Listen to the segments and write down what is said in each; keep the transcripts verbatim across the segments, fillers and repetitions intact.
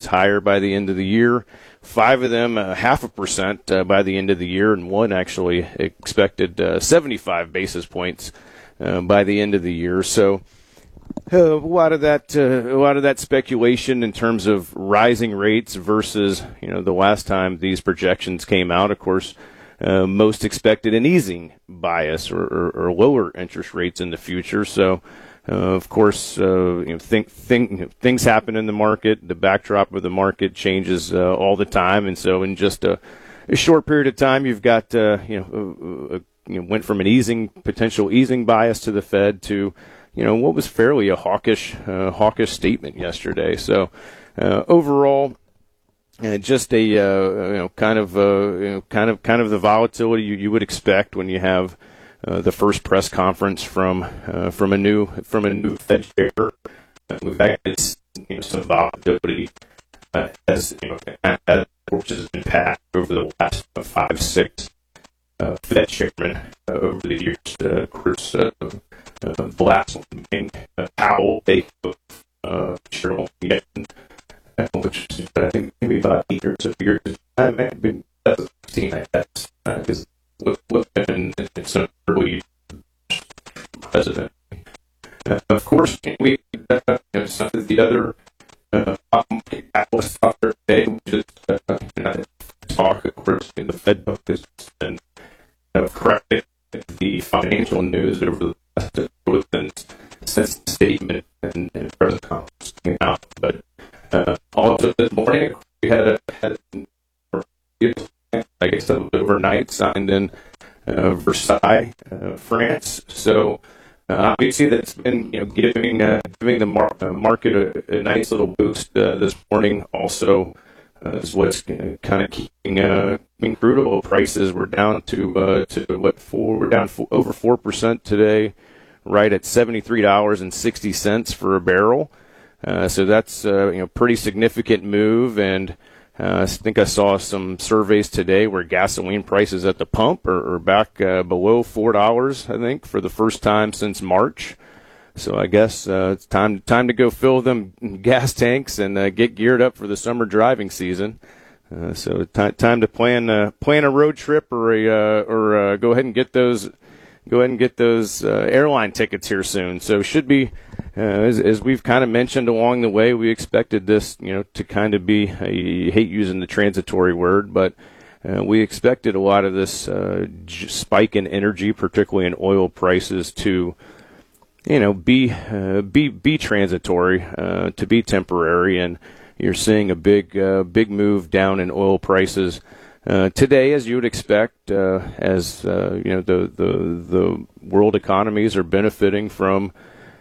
higher by the end of the year. Five of them, uh, half a percent uh, by the end of the year, and one actually expected uh, seventy-five basis points uh, by the end of the year. So uh, a lot of that, uh, a lot of that speculation in terms of rising rates versus, you know, the last time these projections came out. Of course, uh, most expected an easing bias or, or, or lower interest rates in the future. So. Uh, of course, uh, you know, think, think, you know, things happen in the market. The backdrop of the market changes uh, all the time, and so in just a, a short period of time, you've got uh, you know, uh, uh, you know, went from an easing potential easing bias to the Fed to, you know, what was fairly a hawkish uh, hawkish statement yesterday. So uh, overall, uh, just a uh, you know kind of uh, you know kind of kind of the volatility you, you would expect when you have. Uh, the first press conference from uh, from a new from a new Fed chair. Uh, we've actually seen, you know, some volatility uh, as you know as which has been passed over the last uh, five six uh, Fed chairmen uh, over the years. Uh, of course, uh, uh, the last one being uh, Powell, Baker, uh, Cheryl, uh, which is I think maybe about eight or so years. I may have been sixteen, I guess, because. Uh, and some early president. Uh, of course, we uh, you know, some of the other uh, catalysts out there today, which is uh, you know, talk, of course, in the Fed book has been uh, corrected the financial news over the last within since the statement and, and press conference came out. But uh, also this morning, we had a had I guess overnight signed in uh, Versailles, uh, France. So uh, obviously that's been you know giving uh, giving the mar- uh, market a, a nice little boost uh, this morning. Also, uh, is what's uh, kind of keeping uh, crude oil prices. We're down to uh, to what four? We're down four, over four percent today, right at seventy three dollars and sixty cents for a barrel. Uh, so that's uh, you know pretty significant move. And Uh, I think I saw some surveys today where gasoline prices at the pump are, are back uh, below four dollars, I think, for the first time since March. So I guess uh, it's time time to go fill them gas tanks and uh, get geared up for the summer driving season. Uh, so t- time to plan uh, plan a road trip or a uh, or uh, go ahead and get those go ahead and get those uh, airline tickets here soon. So should be. Uh, as, as we've kind of mentioned along the way, we expected this, you know, to kind of be, I hate using the transitory word, but uh, we expected a lot of this uh, j- spike in energy, particularly in oil prices, to, you know, be uh, be be transitory, uh, to be temporary, and you're seeing a big uh, big move down in oil prices uh, today, as you would expect, uh, as uh, you know the the the world economies are benefiting from.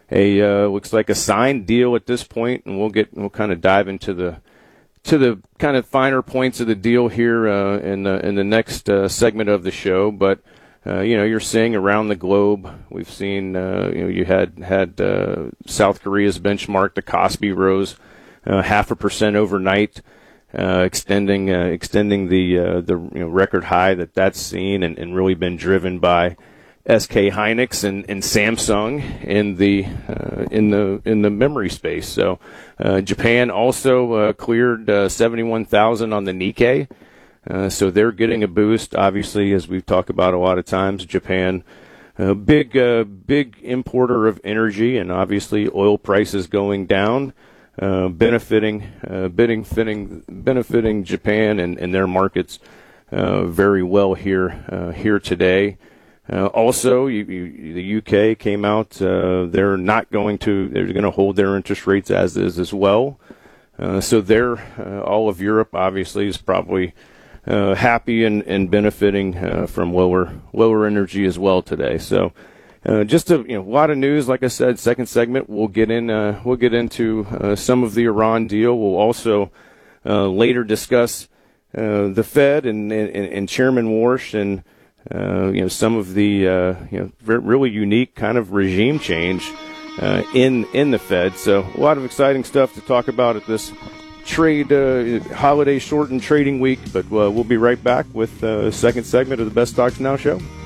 A uh, looks like a signed deal at this point, and we'll get we'll kind of dive into the to the kind of finer points of the deal here uh, in the in the next uh, segment of the show. But uh, you know, you're seeing around the globe, we've seen uh, you know you had had uh, South Korea's benchmark, the Kospi rose uh, half a percent overnight, uh, extending uh, extending the uh, the you know, record high that that's seen, and, and really been driven by S K Hynix and, and Samsung in the uh, in the in the memory space. So uh, Japan also uh, cleared uh, seventy-one thousand on the Nikkei. Uh, so they're getting a boost. Obviously, as we've talked about a lot of times, Japan, a big uh, big importer of energy, and obviously oil prices going down, uh, benefiting uh, benefiting benefiting Japan and, and their markets uh, very well here uh, here today. Uh, also, you, you, the U K came out. Uh, they're not going to. They're going to hold their interest rates as is as well. Uh, so they're uh, all of Europe obviously is probably uh, happy and, and benefiting uh, from lower lower energy as well today. So uh, just a you know a lot of news. Like I said, second segment we'll get in. Uh, we'll get into uh, some of the Iran deal. We'll also uh, later discuss uh, the Fed and, and, and Chairman Warsh and. Uh, you know, some of the uh, you know really unique kind of regime change uh, in in the Fed. So a lot of exciting stuff to talk about at this trade uh, holiday shortened trading week. But uh, we'll be right back with the uh, second segment of the Best Stocks Now show.